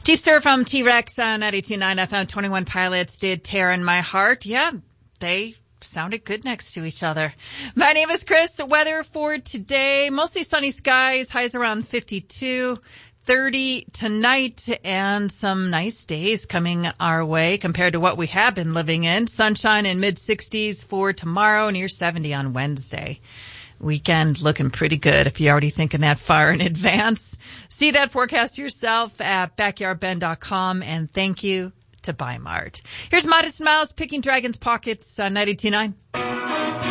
Chief Sir from T-Rex on 92.9 FM, 21 Pilots did Tear in My Heart. Yeah, they sounded good next to each other. My name is Chris. The weather for today, mostly sunny skies, highs around 52, 30 tonight, and some nice days coming our way compared to what we have been living in. Sunshine in mid-60s for tomorrow, near 70 on Wednesday. Weekend looking pretty good if you're already thinking that far in advance. See that forecast yourself at backyardben.com, and thank you to Buy Mart. Here's Modest Mouse picking Dragon's Pockets on 92.9.